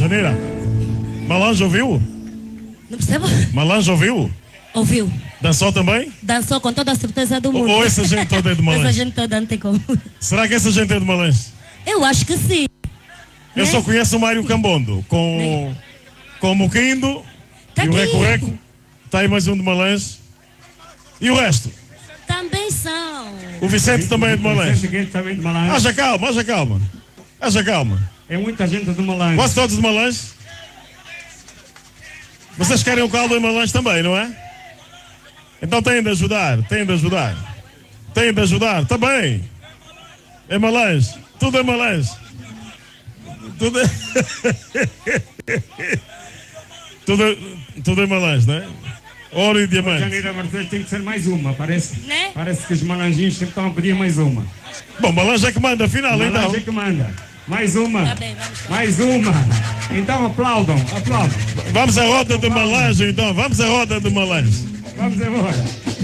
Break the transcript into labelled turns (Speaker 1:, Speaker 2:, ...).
Speaker 1: Janira, Malange ouviu?
Speaker 2: Não percebo?
Speaker 1: Malange ouviu?
Speaker 2: Ouviu?
Speaker 1: Dançou também?
Speaker 2: Dançou com toda a certeza do mundo.
Speaker 1: Ou essa gente toda é de Malange?
Speaker 2: Essa gente toda não tem como.
Speaker 1: Será que essa gente é de Malange?
Speaker 2: Eu acho que sim.
Speaker 1: Eu
Speaker 2: Né?
Speaker 1: só conheço o Mário Cambondo, com o Muquindo
Speaker 2: Tá
Speaker 1: e o
Speaker 2: aqui.
Speaker 1: Reco-Reco. Está aí mais um de Malange. E o resto?
Speaker 2: Também são.
Speaker 1: O Vicente também é de Malange.
Speaker 3: Vicente também de Malange.
Speaker 1: Haja calma, haja calma. Haja calma.
Speaker 3: É muita gente de Malange.
Speaker 1: Quase todos de Malange. Vocês querem o caldo em Malange também, não é? Então têm de ajudar, têm de ajudar. Têm de ajudar, está bem. É Malange, tudo é Malange. Tudo é... tudo é Malange, não é? Ouro e diamante.
Speaker 3: Janira Martins tem que ser mais uma, parece.
Speaker 2: Né?
Speaker 3: Parece que os malanjinhos sempre estão a pedir mais uma.
Speaker 1: Bom, Malange é que manda, afinal, então.
Speaker 3: Malange é que manda. Mais uma.
Speaker 2: Tá bem, vamos lá.
Speaker 3: Mais uma. Então aplaudam, aplaudam.
Speaker 1: Vamos à roda de Malange, então. Vamos à roda de Malange.
Speaker 3: Vamos embora.